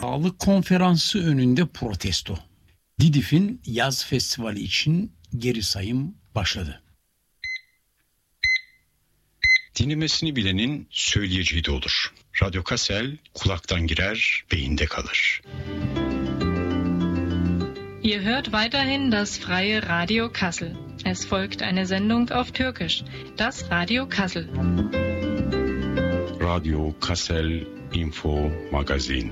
Sağlık konferansı önünde protesto. Didif'in yaz festivali için geri sayım başladı. Dinlemesini bilenin söyleyeceği de olur. Radyo Kassel kulaktan girer, beyinde kalır. Ihr hört weiterhin das freie Radio Kassel. Es folgt eine Sendung auf Türkisch, das Radio Kassel. Radio Kassel Info Magazin.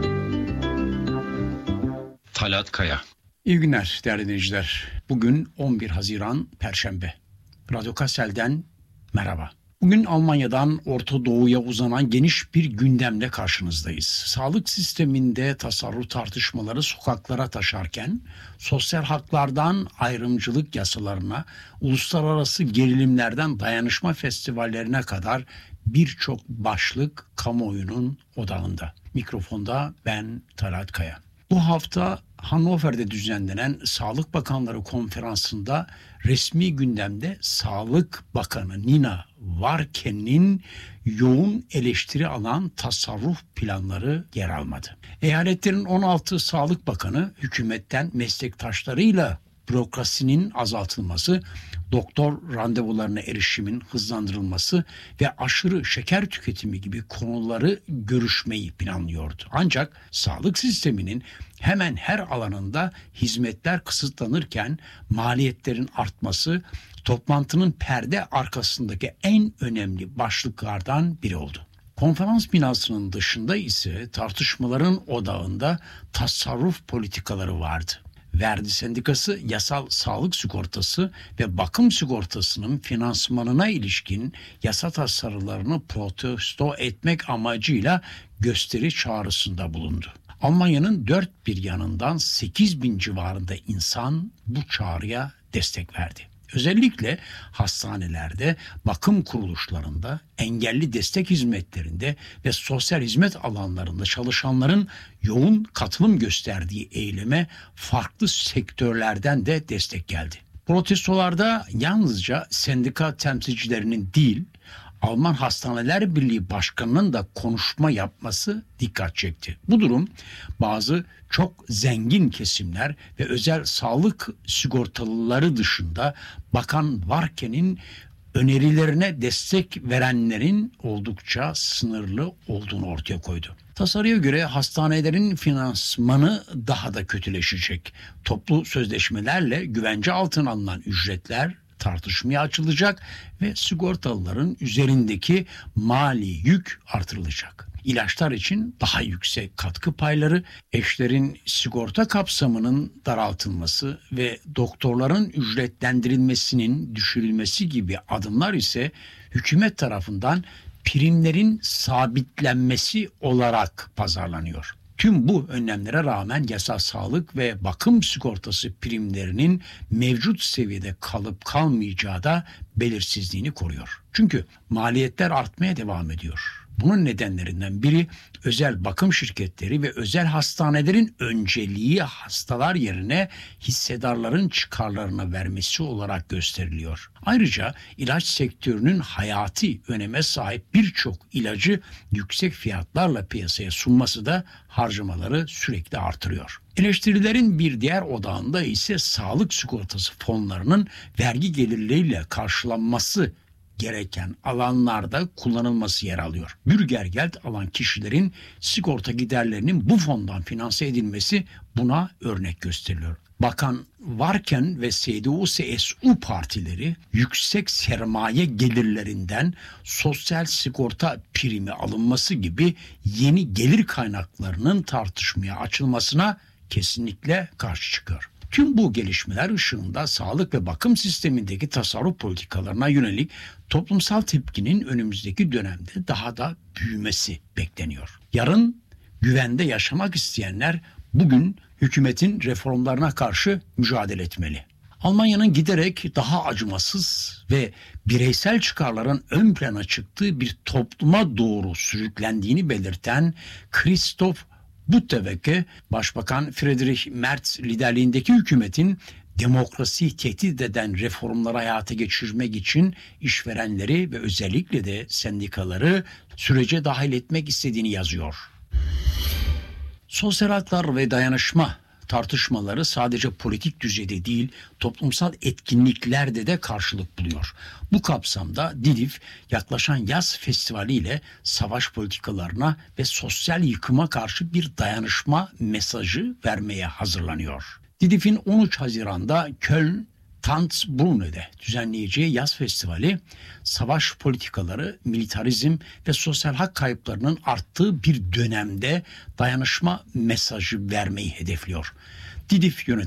Talat Kaya. İyi günler değerli dinleyiciler. Bugün 11 Haziran Perşembe. Radyo Kassel'den merhaba. Bugün Almanya'dan Orta Doğu'ya uzanan geniş bir gündemle karşınızdayız. Sağlık sisteminde tasarruf tartışmaları sokaklara taşarken, sosyal haklardan ayrımcılık yasalarına, uluslararası gerilimlerden dayanışma festivallerine kadar birçok başlık kamuoyunun odağında. Mikrofonda ben Talat Kaya. Bu hafta Hannover'de düzenlenen Sağlık Bakanları Konferansı'nda resmi gündemde Sağlık Bakanı Nina Warken'in yoğun eleştiri alan tasarruf planları yer almadı. Eyaletlerin 16 Sağlık Bakanı hükümetten meslektaşlarıyla bürokrasinin azaltılması, doktor randevularına erişimin hızlandırılması ve aşırı şeker tüketimi gibi konuları görüşmeyi planlıyordu. Ancak sağlık sisteminin hemen her alanında hizmetler kısıtlanırken maliyetlerin artması toplantının perde arkasındaki en önemli başlıklardan biri oldu. Konferans binasının dışında ise tartışmaların odağında tasarruf politikaları vardı. Verdi Sendikası yasal sağlık sigortası ve bakım sigortasının finansmanına ilişkin yasa tasarılarını protesto etmek amacıyla gösteri çağrısında bulundu. Almanya'nın dört bir yanından 8.000 civarında insan bu çağrıya destek verdi. Özellikle hastanelerde, bakım kuruluşlarında, engelli destek hizmetlerinde ve sosyal hizmet alanlarında çalışanların yoğun katılım gösterdiği eyleme farklı sektörlerden de destek geldi. Protestolarda yalnızca sendika temsilcilerinin değil, Alman Hastaneler Birliği Başkanı'nın da konuşma yapması dikkat çekti. Bu durum bazı çok zengin kesimler ve özel sağlık sigortalıları dışında Bakan Warken'in önerilerine destek verenlerin oldukça sınırlı olduğunu ortaya koydu. Tasarıya göre hastanelerin finansmanı daha da kötüleşecek. Toplu sözleşmelerle güvence altına alınan ücretler tartışmaya açılacak ve sigortalıların üzerindeki mali yük artırılacak. İlaçlar için daha yüksek katkı payları, eşlerin sigorta kapsamının daraltılması ve doktorların ücretlendirilmesinin düşürülmesi gibi adımlar ise hükümet tarafından primlerin sabitlenmesi olarak pazarlanıyor. Tüm bu önlemlere rağmen yasal sağlık ve bakım sigortası primlerinin mevcut seviyede kalıp kalmayacağı da belirsizliğini koruyor. Çünkü maliyetler artmaya devam ediyor. Bunun nedenlerinden biri özel bakım şirketleri ve özel hastanelerin önceliği hastalar yerine hissedarların çıkarlarına vermesi olarak gösteriliyor. Ayrıca ilaç sektörünün hayati öneme sahip birçok ilacı yüksek fiyatlarla piyasaya sunması da harcamaları sürekli artırıyor. Eleştirilerin bir diğer odağında ise sağlık sigortası fonlarının vergi gelirleriyle karşılanması gereken alanlarda kullanılması yer alıyor. Bürgergeld alan kişilerin sigorta giderlerinin bu fondan finanse edilmesi buna örnek gösteriliyor. Bakan Warken ve CDU-CSU partileri yüksek sermaye gelirlerinden sosyal sigorta primi alınması gibi yeni gelir kaynaklarının tartışmaya açılmasına kesinlikle karşı çıkıyor. Tüm bu gelişmeler ışığında sağlık ve bakım sistemindeki tasarruf politikalarına yönelik toplumsal tepkinin önümüzdeki dönemde daha da büyümesi bekleniyor. Yarın güvende yaşamak isteyenler bugün hükümetin reformlarına karşı mücadele etmeli. Almanya'nın giderek daha acımasız ve bireysel çıkarların ön plana çıktığı bir topluma doğru sürüklendiğini belirten Christoph Buttewecke, Başbakan Friedrich Merz liderliğindeki hükümetin demokrasiyi tehdit eden reformları hayata geçirmek için işverenleri ve özellikle de sendikaları sürece dahil etmek istediğini yazıyor. Sosyal haklar ve dayanışma tartışmaları sadece politik düzeyde değil, toplumsal etkinliklerde de karşılık buluyor. Bu kapsamda Didif, yaklaşan yaz festivali ile savaş politikalarına ve sosyal yıkıma karşı bir dayanışma mesajı vermeye hazırlanıyor. Didif'in 13 Haziran'da Köln, Tanzbrunne'de düzenleyeceği yaz festivali, savaş politikaları, militarizm ve sosyal hak kayıplarının arttığı bir dönemde dayanışma mesajı vermeyi hedefliyor. Didif yönetimi